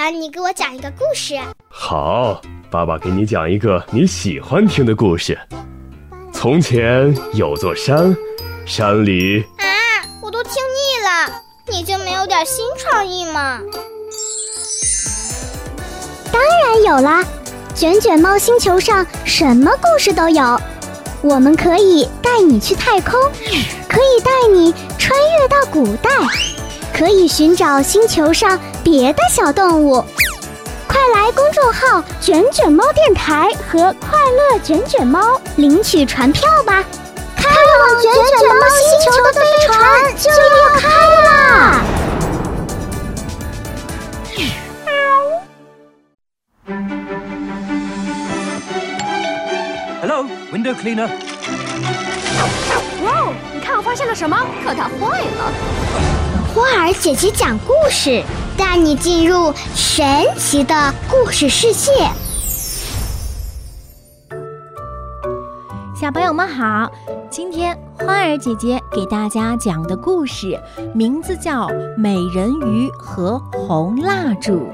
爸，你给我讲一个故事。 好，爸爸给你讲一个你喜欢听的故事。从前有座山，山里…… 我都听腻了，你就没有点新创意吗？ 当然有啦，卷卷猫星球上什么故事都有。我们可以带你去太空，可以带你穿越到古代，可以寻找星球上别的小动物。快来公众号卷卷猫电台和快乐卷卷猫领取船票吧，开往卷卷猫星球的飞船就要开啦 ！Hello, window cleaner. 哇，你看我发现了什么？可它坏了。 花儿姐姐讲故事，带你进入神奇的故事世界。 小朋友们好，今天花儿姐姐给大家讲的故事名字叫《美人鱼和红蜡烛》。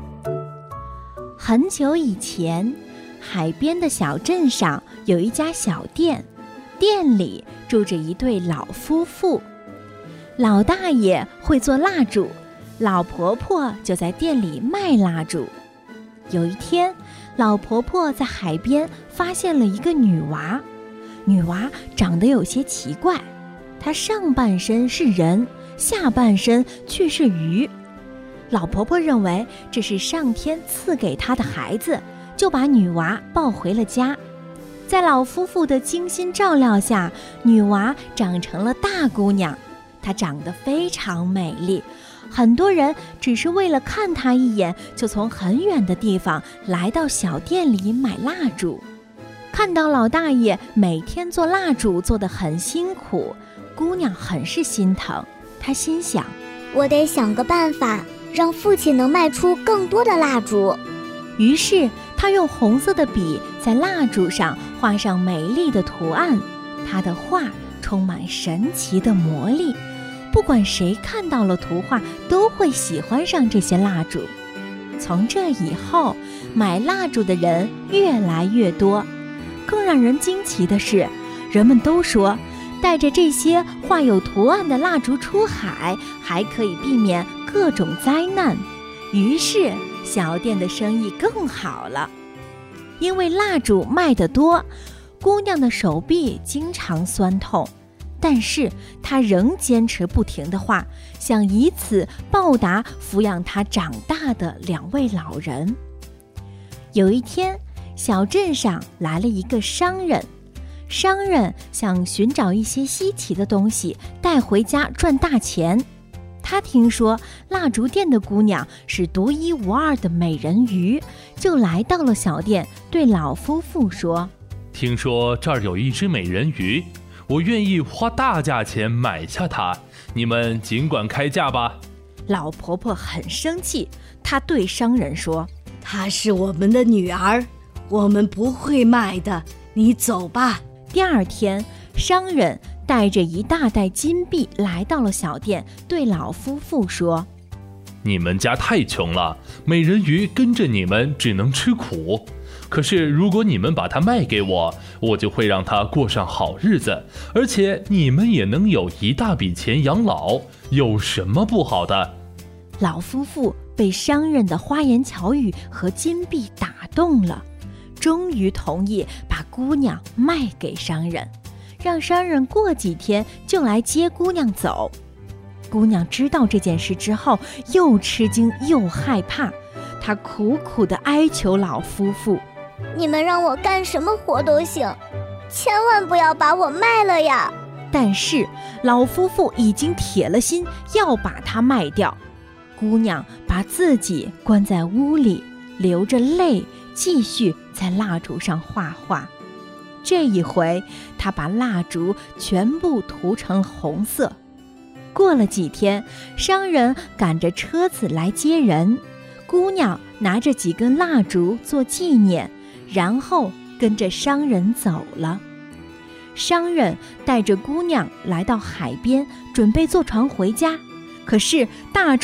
很久以前，海边的小镇上有一家小店，店里住着一对老夫妇。老大爷会做蜡烛，老婆婆就在店里卖蜡烛。有一天，老婆婆在海边发现了一个女娃，女娃长得有些奇怪，她上半身是人，下半身却是鱼。老婆婆认为这是上天赐给她的孩子，就把女娃抱回了家。在老夫妇的精心照料下，女娃长成了大姑娘，她长得非常美丽，很多人只是为了看她一眼，就从很远的地方来到小店里买蜡烛。看到老大爷每天做蜡烛做得很辛苦，姑娘很是心疼。她心想， 我得想个办法，让父亲能卖出更多的蜡烛。 于是她用红色的笔在蜡烛上画上美丽的图案，她的画充满神奇的魔力，不管谁看到了图画都会喜欢上这些蜡烛。从这以后，买蜡烛的人越来越多。更让人惊奇的是，人们都说带着这些画有图案的蜡烛出海，还可以避免各种灾难。于是小店的生意更好了。因为蜡烛卖得多，姑娘的手臂经常酸痛，但是她仍坚持不停地画，想以此报答抚养她长大的两位老人。有一天，小镇上来了一个商人，商人想寻找一些稀奇的东西带回家赚大钱。他听说蜡烛店的姑娘是独一无二的美人鱼，就来到了小店，对老夫妇说： 听说这儿有一只美人鱼，我愿意花大价钱买下它，你们尽管开价吧。 老婆婆很生气，她对商人说： 她是我们的女儿，我们不会卖的，你走吧。 第二天，商人带着一大袋金币来到了小店，对老夫妇说： 你们家太穷了，美人鱼跟着你们只能吃苦，可是如果你们把它卖给我，我就会让它过上好日子，而且你们也能有一大笔钱养老，有什么不好的？ 老夫妇被商人的花言巧语和金币打动了，终于同意把姑娘卖给商人，让商人过几天就来接姑娘走。姑娘知道这件事之后，又吃惊又害怕，她苦苦地哀求老夫妇： 你们让我干什么活都行，千万不要把我卖了呀！ 但是老夫妇已经铁了心要把她卖掉。姑娘把自己关在屋里，流着泪继续在蜡烛上画画。这一回，她把蜡烛全部涂成红色。过了几天，商人赶着车子来接人，姑娘拿着几根蜡烛做纪念，然后跟着商人走了。商人带着姑娘来到海边，准备坐船回家，可是大